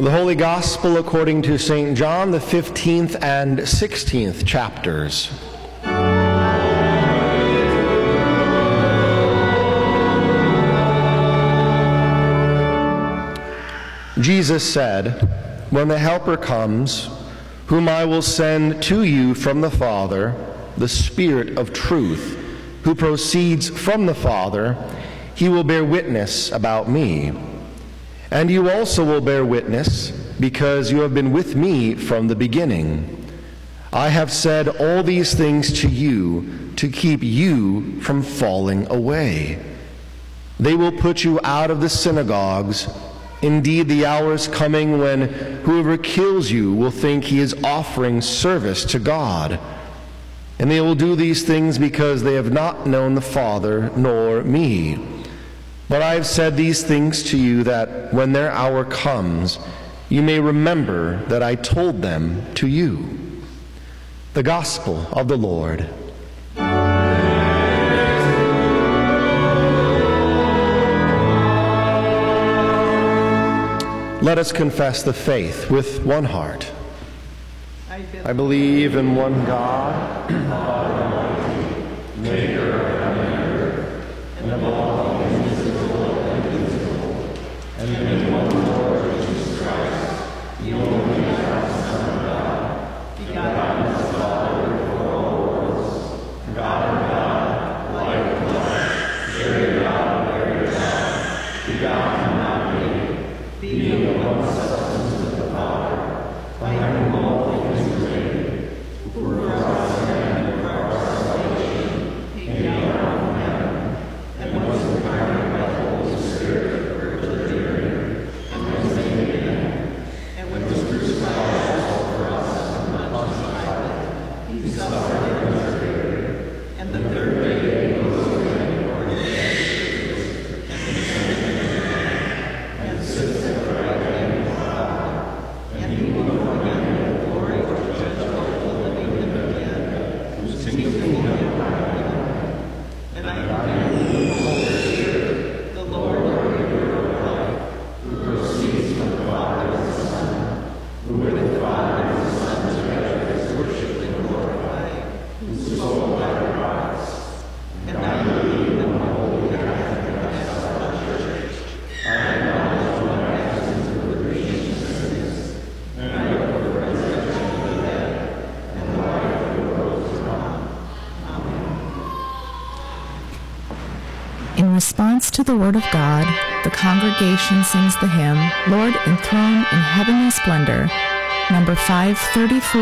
The Holy Gospel according to St. John, the 15th and 16th chapters. Jesus said, "When the Helper comes, whom I will send to you from the Father, the Spirit of truth, who proceeds from the Father, he will bear witness about me. And you also will bear witness, because you have been with me from the beginning. I have said all these things to you to keep you from falling away. They will put you out of the synagogues. Indeed, the hour is coming when whoever kills you will think he is offering service to God. And they will do these things because they have not known the Father nor me. But I have said these things to you that when their hour comes, you may remember that I told them to you." The Gospel of the Lord. Let us confess the faith with one heart. I believe in one God, Father Almighty, maker of heaven and earth, and of all things visible and invisible, and in one Lord Jesus Christ, the only begotten Son of God, begotten of the Father before all worlds, God of God, light of light, very God of very God, begotten and not made, being of one substance with the Father, by whom all things were made, who for us and for our salvation came down from heaven, and was incarnate by the Holy Spirit of the Virgin Mary, and was made man, and was crucified for us and was crucified. He suffered and was buried, and the third day he rose again from the dead, and sits at the right hand of God, and he will come again in glory to judge both the living and the dead, whose kingdom will be forever. And I believe in the Holy Spirit, the Lord and giver of life, who proceeds from the Father and the Son, who with the Father and the Son together is worshipped and glorified, whose soul never rise. And I believe in the Holy Catholic and Apostolic Church. I acknowledge one baptism for the remission of sins, and I hope for the resurrection of the dead, and the life of the world to come. Amen. In response to the Word of God, the congregation sings the hymn, "Lord enthroned in heavenly splendor," number 534.